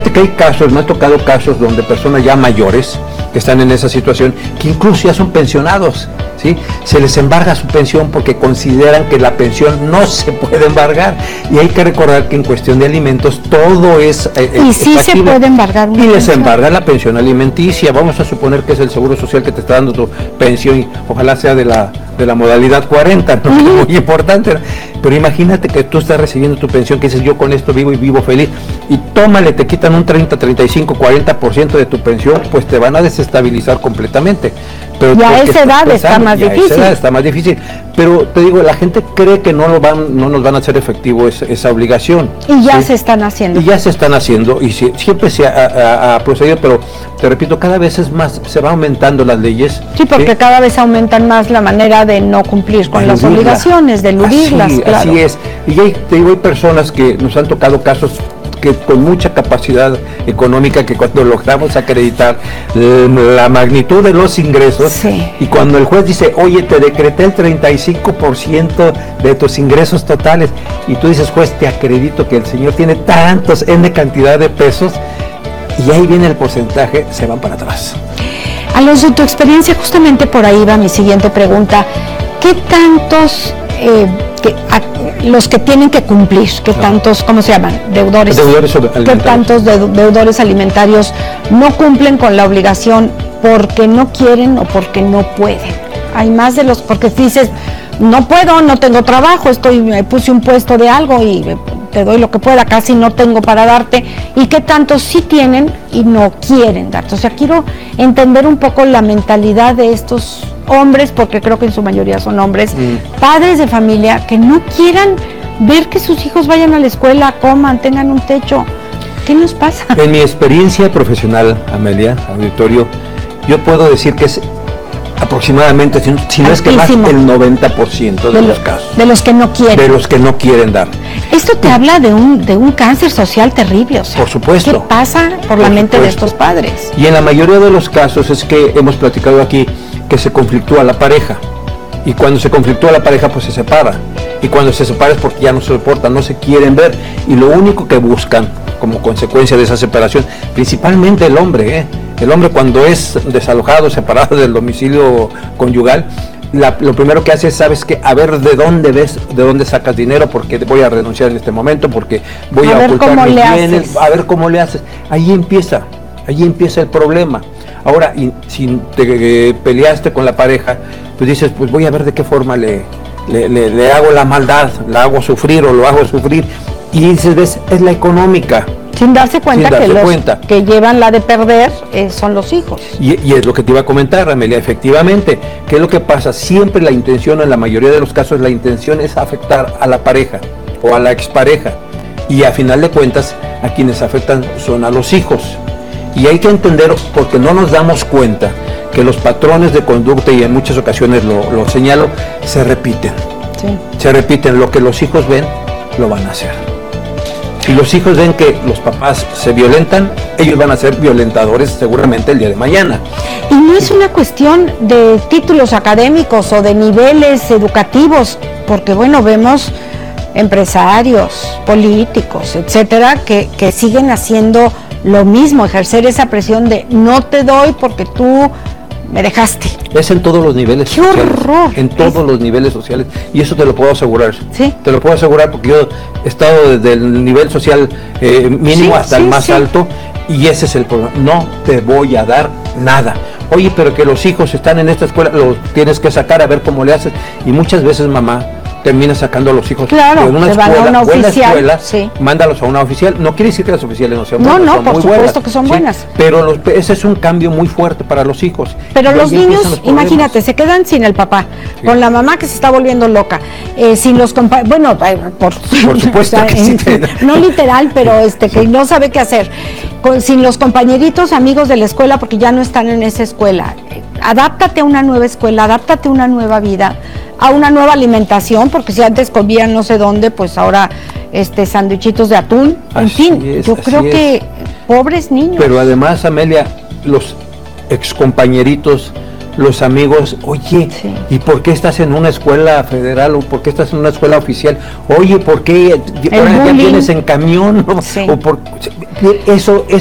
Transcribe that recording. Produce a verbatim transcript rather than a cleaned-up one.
Que hay casos, me han tocado casos donde personas ya mayores que están en esa situación, que incluso ya son pensionados, ¿sí? Se les embarga su pensión porque consideran que la pensión no se puede embargar, y hay que recordar que en cuestión de alimentos todo es eh, y sí se puede embargar una y les pensión. embarga la pensión alimenticia. Vamos a suponer que es el Seguro Social que te está dando tu pensión, y ojalá sea de la de la modalidad cuarenta, ¿no? Uh-huh. Muy importante, ¿no? Pero imagínate que tú estás recibiendo tu pensión, que dices, yo con esto vivo y vivo feliz, y tómale, te quitan un treinta, treinta y cinco, cuarenta por ciento de tu pensión, pues te van a desestabilizar completamente. Pero y a esa edad está más difícil. A esa edad está más difícil. Pero te digo, la gente cree que no lo van, no nos van a hacer efectivo esa, esa obligación. Y ya ¿sí? se están haciendo. Y ya se están haciendo, y si, siempre se ha, ha, ha procedido, pero te repito, cada vez es más, se va aumentando las leyes. Sí, porque ¿sí? cada vez aumentan más la manera de no cumplir con las obligaciones, de eludirlas. Así, claro. así es. Y hay, te digo, hay personas que nos han tocado casos que con mucha capacidad económica, que cuando logramos acreditar eh, la magnitud de los ingresos, sí. y cuando el juez dice, oye, te decreté el treinta y cinco por ciento de tus ingresos totales, y tú dices, juez, te acredito que el señor tiene tantos N cantidad de pesos, y ahí viene el porcentaje, se van para atrás. A los de tu experiencia, justamente por ahí va mi siguiente pregunta, ¿qué tantos... Eh, que, a, los que tienen que cumplir, que tantos, ¿cómo se llaman? Deudores. Deudores alimentarios. Que tantos de, deudores alimentarios no cumplen con la obligación porque no quieren o porque no pueden? Hay más de los, porque dices, no puedo, no tengo trabajo, estoy, me puse un puesto de algo y te doy lo que pueda, casi no tengo para darte, y que tantos sí tienen y no quieren darte. O sea, quiero entender un poco la mentalidad de estos hombres, porque creo que en su mayoría son hombres, mm. padres de familia, que no quieran ver que sus hijos vayan a la escuela, coman, tengan un techo. ¿Qué nos pasa? En mi experiencia profesional, Amelia, auditorio, yo puedo decir que es aproximadamente, si no, si no es que más del noventa por ciento de, de los casos. De los que no quieren. De los que no quieren dar. Esto te sí. habla de un, de un cáncer social terrible, o sea, por supuesto. ¿qué pasa por, por la mente supuesto. de estos padres? Y en la mayoría de los casos es que hemos platicado aquí que se conflictúa la pareja, y cuando se conflictúa la pareja pues se separa, y cuando se separa es porque ya no se soportan, no se quieren ver, y lo único que buscan como consecuencia de esa separación, principalmente el hombre, ¿eh? el hombre cuando es desalojado, separado del domicilio conyugal, la, lo primero que hace es, ¿sabes qué? A ver de dónde ves, de dónde sacas dinero, porque voy a renunciar en este momento, porque voy a, a ocultar mis bienes, a ver cómo le haces. Ahí empieza, ahí empieza el problema. Ahora, y, si te eh, peleaste con la pareja, pues dices, pues voy a ver de qué forma le, le, le, le hago la maldad, la hago sufrir o lo hago sufrir. Y dices, ves, es la económica. Sin darse cuenta, Sin darse que los cuenta. que llevan la de perder eh, son los hijos. Y, y es lo que te iba a comentar, Amelia, efectivamente. ¿Qué es lo que pasa? Siempre la intención, en la mayoría de los casos, la intención es afectar a la pareja o a la expareja. Y a final de cuentas, a quienes afectan son a los hijos. Y hay que entender, porque no nos damos cuenta, que los patrones de conducta, y en muchas ocasiones lo, lo señalo, se repiten. Sí. Se repiten. Lo que los hijos ven, lo van a hacer. Si los hijos ven que los papás se violentan, ellos van a ser violentadores seguramente el día de mañana. Y no es una cuestión de títulos académicos o de niveles educativos, porque bueno, vemos empresarios, políticos, etcétera, que, que siguen haciendo lo mismo, ejercer esa presión de no te doy porque tú me dejaste. Es en todos los niveles ¡Qué sociales. horror! En todos es... los niveles sociales. Y eso te lo puedo asegurar. ¿Sí? Te lo puedo asegurar porque yo he estado desde el nivel social eh, mínimo sí, hasta sí, el más sí. alto, y ese es el problema. No te voy a dar nada. Oye, pero que los hijos están en esta escuela, los tienes que sacar a ver cómo le haces. Y muchas veces, mamá, termina sacando a los hijos claro, de una se escuela, van a una buena oficial, escuela, sí. mándalos a una oficial. No quiere decir que las oficiales no sean no, buenas, no, son por muy supuesto buenas, que son ¿sí? buenas. Pero los, ese es un cambio muy fuerte para los hijos. Pero y los niños, los imagínate, se quedan sin el papá, sí. con la mamá que se está volviendo loca, eh, sin los compañeros, bueno, por, por supuesto que sí. No literal, pero este que no sabe qué hacer, con, sin los compañeritos amigos de la escuela porque ya no están en esa escuela. Adáptate a una nueva escuela, adáptate a una nueva vida, a una nueva alimentación, porque si antes comían no sé dónde, pues ahora este sándwichitos de atún, en así fin, es, yo creo es. que pobres niños. Pero además, Amelia, los excompañeritos los amigos, oye, Sí. ¿y por qué estás en una escuela federal o por qué estás en una escuela oficial? Oye, ¿por qué ahora ya bullying. vienes en camión? ¿No? Sí. O por, eso